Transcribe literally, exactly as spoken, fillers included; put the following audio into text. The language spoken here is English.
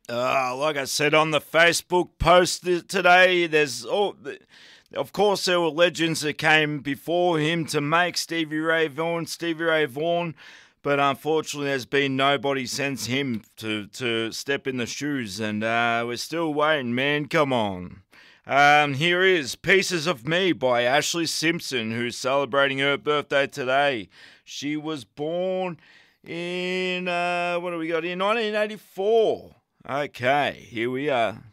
Uh, like I said on the Facebook post th- today, there's oh, th- of course there were legends that came before him to make Stevie Ray Vaughan, Stevie Ray Vaughan, but unfortunately there's been nobody since him to to step in the shoes, and uh, we're still waiting, man. Come on. Um, here is Pieces of Me by Ashley Simpson, who's celebrating her birthday today. She was born in, uh, what do we got here, nineteen eighty-four. Okay, here we are.